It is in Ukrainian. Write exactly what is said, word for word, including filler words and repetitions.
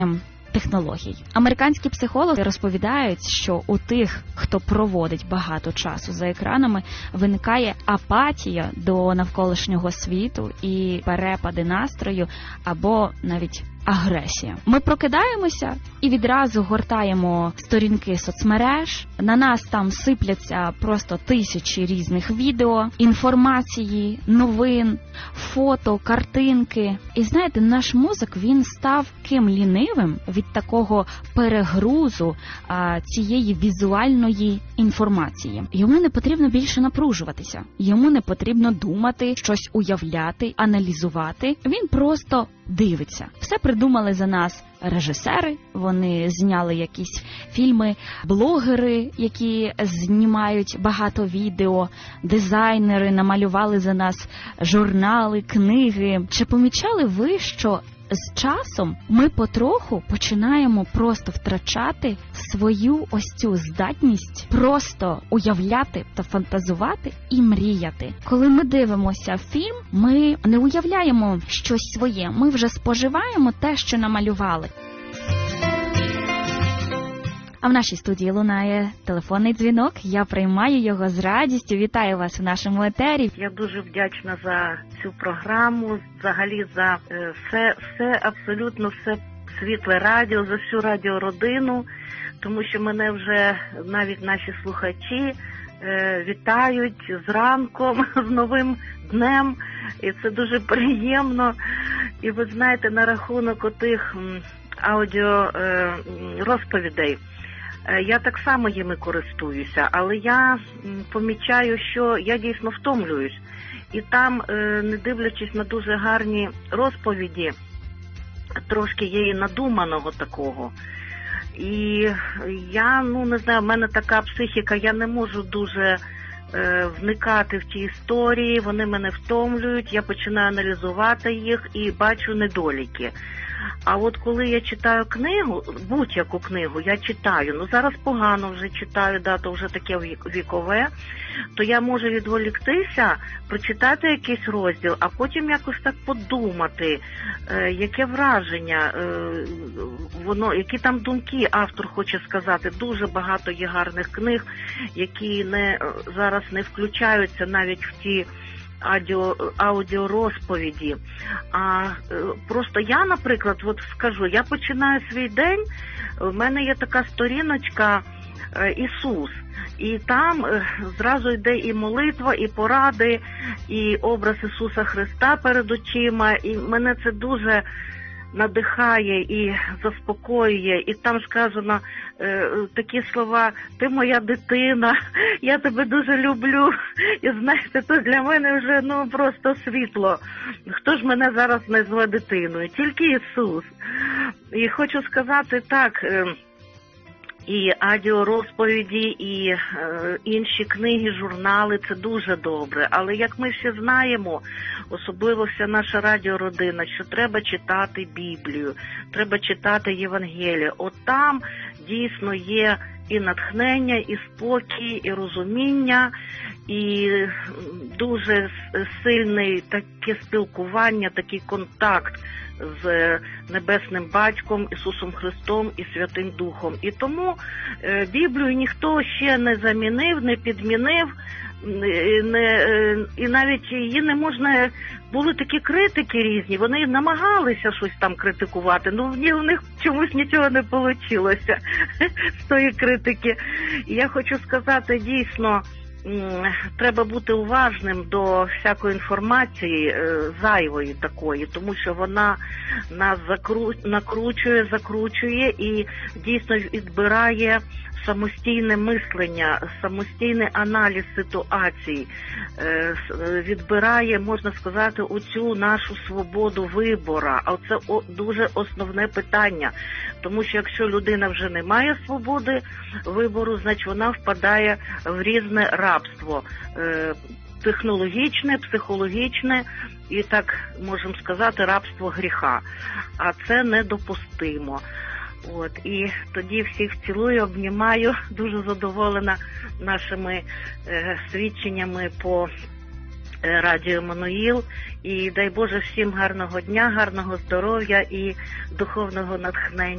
технологій. Американські психологи розповідають, що у тих, хто проводить багато часу за екранами, виникає апатія до навколишнього світу і перепади настрою або навіть агресія. Ми прокидаємося і відразу гортаємо сторінки соцмереж. На нас там сипляться просто тисячі різних відео, інформації, новин, фото, картинки. І знаєте, наш мозок, він став таким лінивим від такого перегрузу а, цієї візуальної інформації. Йому не потрібно більше напружуватися. Йому не потрібно думати, щось уявляти, аналізувати. Він просто дивиться. Все придумали за нас режисери, вони зняли якісь фільми, блогери, які знімають багато відео, дизайнери намалювали за нас журнали, книги. Чи помічали ви, що з часом ми потроху починаємо просто втрачати свою ось цю здатність просто уявляти та фантазувати і мріяти? Коли ми дивимося фільм, ми не уявляємо щось своє, ми вже споживаємо те, що намалювали. А в нашій студії лунає телефонний дзвінок. Я приймаю його з радістю. Вітаю вас в нашому етері. Я дуже вдячна за цю програму, взагалі за все, все, абсолютно все світле радіо, за всю радіородину, тому що мене вже навіть наші слухачі е, вітають з ранком, з новим днем, і це дуже приємно. І ви знаєте, на рахунок отих аудіо е, розповідей, я так само їми користуюся, але я помічаю, що я дійсно втомлююсь. І там, не дивлячись на дуже гарні розповіді, трошки є і надуманого такого. І я, ну не знаю, в мене така психіка, я не можу дуже е, вникати в ті історії, вони мене втомлюють, я починаю аналізувати їх і бачу недоліки. А от коли я читаю книгу, будь-яку книгу я читаю, ну зараз погано вже читаю, да, то вже таке вікове, то я можу відволіктися, прочитати якийсь розділ, а потім якось так подумати, е, яке враження, е, воно, які там думки автор хоче сказати. Дуже багато є гарних книг, які не, зараз не включаються навіть в ті Аудіо, аудіорозповіді. А просто я, наприклад, от скажу, я починаю свій день, в мене є така сторіночка Ісус, і там зразу йде і молитва, і поради, і образ Ісуса Христа перед очима, і мене це дуже надихає і заспокоює, і там сказано е, такі слова: ти моя дитина, я тебе дуже люблю. І знаєте, то для мене вже ну просто світло. Хто ж мене зараз назве дитиною? Тільки Ісус. І хочу сказати так, е, і аудіорозповіді, і е, інші книги, журнали – це дуже добре. Але як ми всі знаємо, особливо вся наша радіородина, що треба читати Біблію, треба читати Євангеліє. От там дійсно є і натхнення, і спокій, і розуміння, і дуже сильне таке спілкування, такий контакт з Небесним Батьком, Ісусом Христом і Святим Духом. І тому е, Біблію ніхто ще не замінив, не підмінив, не, і навіть її не можна. Були такі критики різні, вони намагалися щось там критикувати, ну в них чомусь нічого не вийшло з тої критики. І я хочу сказати, дійсно, треба бути уважним до всякої інформації зайвої такої, тому що вона нас закру... накручує, закручує і дійсно відбирає самостійне мислення, самостійний аналіз ситуацій, відбирає, можна сказати, оцю нашу свободу вибору. А це дуже основне питання, тому що якщо людина вже не має свободи вибору, значить вона впадає в різне рабство, технологічне, психологічне і, так можемо сказати, рабство гріха. А це недопустимо. От, і тоді всіх цілую, обнімаю, дуже задоволена нашими е, свідченнями по е, Радіо Еммануїл. І дай Боже всім гарного дня, гарного здоров'я і духовного натхнення.